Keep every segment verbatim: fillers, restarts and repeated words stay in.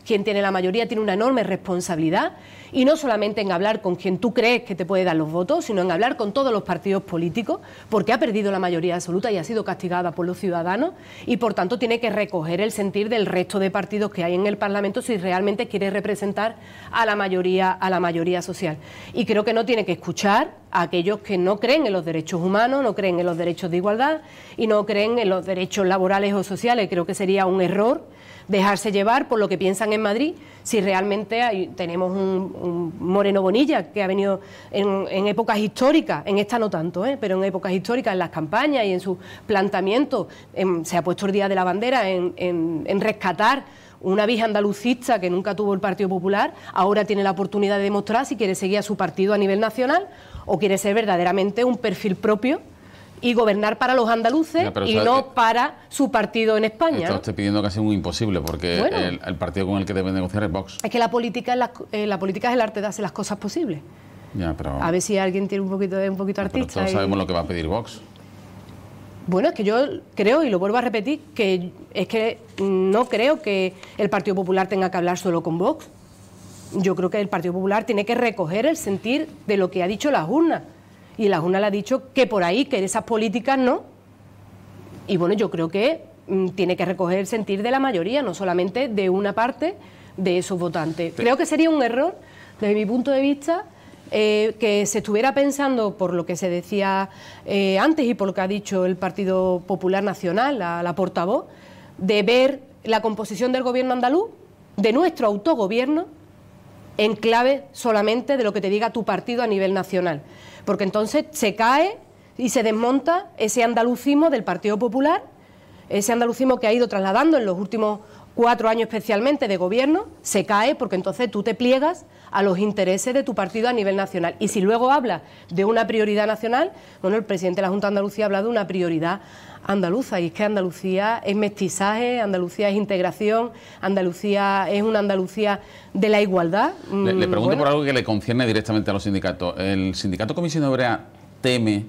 quien tiene la mayoría tiene una enorme responsabilidad, y no solamente en hablar con quien tú crees que te puede dar los votos, sino en hablar con todos los partidos políticos, porque ha perdido la mayoría absoluta y ha sido castigada por los ciudadanos, y por tanto tiene que recoger el sentir del resto de partidos que hay en el Parlamento si realmente quiere representar a la mayoría, a la mayoría social. Y creo que no tiene que escuchar a aquellos que no creen en los derechos humanos, no creen en los derechos de igualdad y no creen en los derechos laborales o sociales. Creo que sería un error dejarse llevar por lo que piensan en Madrid, si realmente hay, tenemos un, un Moreno Bonilla que ha venido en, en épocas históricas, en esta no tanto, ¿eh? pero en épocas históricas, en las campañas y en su planteamiento, en, se ha puesto el Día de la Bandera en, en, en rescatar una vieja andalucista que nunca tuvo el Partido Popular. Ahora tiene la oportunidad de demostrar si quiere seguir a su partido a nivel nacional o quiere ser verdaderamente un perfil propio y gobernar para los andaluces ya, y sabe, no para su partido en España. Está usted pidiendo casi un imposible, porque bueno, el, el partido con el que debe negociar es Vox. Es que la política es, la, eh, la política es el arte de hacer las cosas posibles. Ya, pero, a ver si alguien tiene un poquito de un poquito ya, artista. Pero todos y... sabemos lo que va a pedir Vox. Bueno, es que yo creo, y lo vuelvo a repetir, que es que no creo que el Partido Popular tenga que hablar solo con Vox. Yo creo que el Partido Popular tiene que recoger el sentir de lo que ha dicho las urnas. Y la urna le ha dicho que por ahí, que esas políticas no. Y bueno, yo creo que mm, tiene que recoger el sentir de la mayoría, no solamente de una parte de esos votantes. Sí. Creo que sería un error, desde mi punto de vista, eh, que se estuviera pensando, por lo que se decía eh, antes y por lo que ha dicho el Partido Popular Nacional, la, la portavoz, de ver la composición del gobierno andaluz, de nuestro autogobierno, en clave solamente de lo que te diga tu partido a nivel nacional. Porque entonces se cae y se desmonta ese andalucismo del Partido Popular, ese andalucismo que ha ido trasladando en los últimos cuatro años especialmente de gobierno, se cae porque entonces tú te pliegas a los intereses de tu partido a nivel nacional. Y si luego hablas de una prioridad nacional, bueno, el presidente de la Junta de Andalucía ha hablado de una prioridad andaluza, y es que Andalucía es mestizaje, Andalucía es integración, Andalucía es una Andalucía de la igualdad. Le, le pregunto bueno. por algo que le concierne directamente a los sindicatos. ¿El sindicato Comisión Obrera teme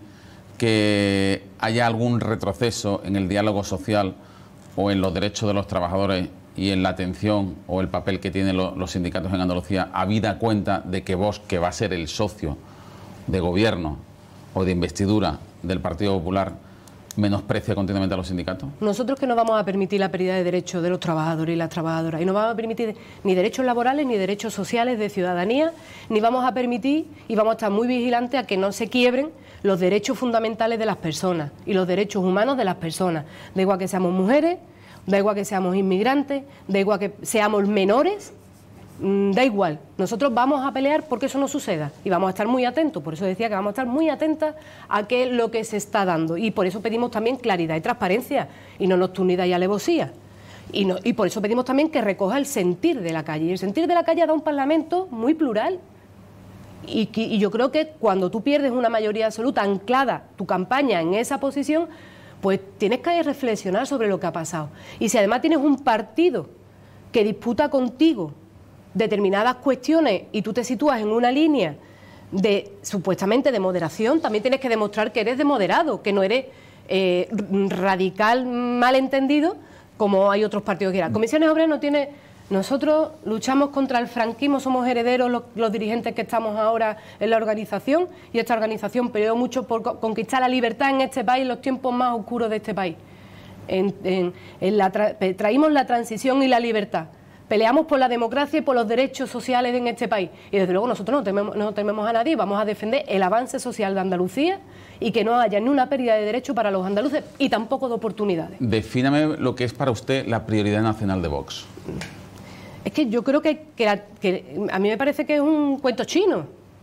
que haya algún retroceso en el diálogo social o en los derechos de los trabajadores y en la atención o el papel que tienen lo, los sindicatos en Andalucía, habida cuenta de que Vox, que va a ser el socio de gobierno o de investidura del Partido Popular, menosprecia continuamente a los sindicatos? Nosotros que no vamos a permitir la pérdida de derechos de los trabajadores y las trabajadoras, y no vamos a permitir ni derechos laborales ni derechos sociales de ciudadanía, ni vamos a permitir, y vamos a estar muy vigilantes a que no se quiebren los derechos fundamentales de las personas y los derechos humanos de las personas. Da igual que seamos mujeres, da igual que seamos inmigrantes, da igual que seamos menores, da igual. Nosotros vamos a pelear porque eso no suceda y vamos a estar muy atentos. Por eso decía que vamos a estar muy atentas a qué es lo que se está dando, y por eso pedimos también claridad y transparencia y no nocturnidad y alevosía. Y, no, y por eso pedimos también que recoja el sentir de la calle. Y el sentir de la calle da un Parlamento muy plural. Y, y yo creo que cuando tú pierdes una mayoría absoluta anclada tu campaña en esa posición, pues tienes que reflexionar sobre lo que ha pasado. Y si además tienes un partido que disputa contigo determinadas cuestiones y tú te sitúas en una línea de supuestamente de moderación, también tienes que demostrar que eres de moderado, que no eres eh, radical malentendido como hay otros partidos que eran. Comisiones Obreras no tiene... Nosotros luchamos contra el franquismo, somos herederos los, los dirigentes que estamos ahora en la organización, y esta organización peleó mucho por co conquistar la libertad en este país, en los tiempos más oscuros de este país. En, en, en la tra traímos la transición y la libertad. Peleamos por la democracia y por los derechos sociales en este país. Y desde luego nosotros no tememos, no tememos a nadie, vamos a defender el avance social de Andalucía y que no haya ni una pérdida de derechos para los andaluces y tampoco de oportunidades. Defíname lo que es para usted la prioridad nacional de Vox. Es que yo creo que, que, la, que a mí me parece que es un cuento chino,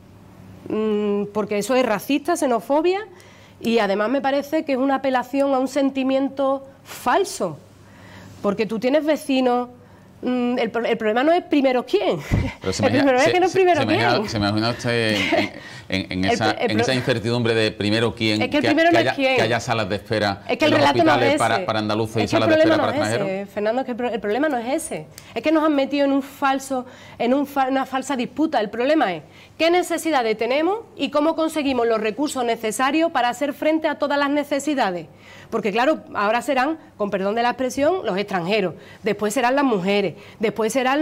mm, porque eso es racista, xenofobia, y además me parece que es una apelación a un sentimiento falso, porque tú tienes vecinos... El, el problema no es primero quién. Pero se el me, problema se, es que no es se, primero se me quién. imagina, se me imagina usted en, en, en, esa, el, el, en esa incertidumbre de primero quién, es que, el que, primero que, no haya, es quién. que haya salas de espera es que en el los hospitales no es para, para andaluces y es salas de espera no para es extranjeros. Ese, Fernando, es que el, el problema no es ese. Es que nos han metido en un falso, en un fa, una falsa disputa. El problema es qué necesidades tenemos y cómo conseguimos los recursos necesarios para hacer frente a todas las necesidades. Porque claro, ahora serán, con perdón de la expresión, los extranjeros, después serán las mujeres, después serán